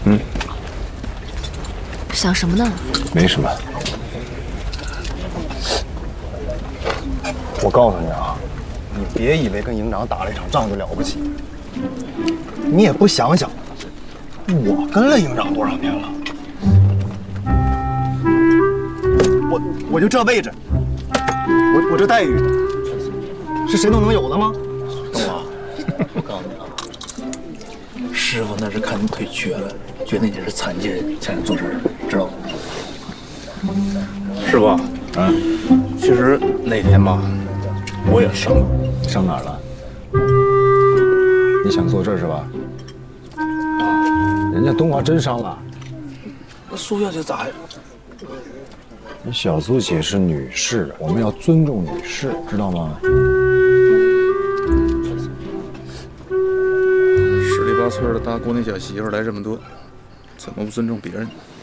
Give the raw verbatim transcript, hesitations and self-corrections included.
嗯， 想什么呢？ 没什么。我告诉你啊，你别以为跟营长打了一场仗就了不起，你也不想想，我跟了营长多少年了，我我就这位置，我我这待遇，是谁都能有的吗？ 东华，我告诉你啊，师傅那是看你腿瘸了，觉得你是残疾人才能做这事，知道吗？师傅， 啊， 其实那天吧，我也伤了。 上哪儿了？你想坐这儿是吧？人家东华真伤了。 那苏小姐咋呀？ 你小苏姐是女士，我们要尊重女士，知道吗？ 十里八村的大姑娘小媳妇来这么多，怎么不尊重别人呢？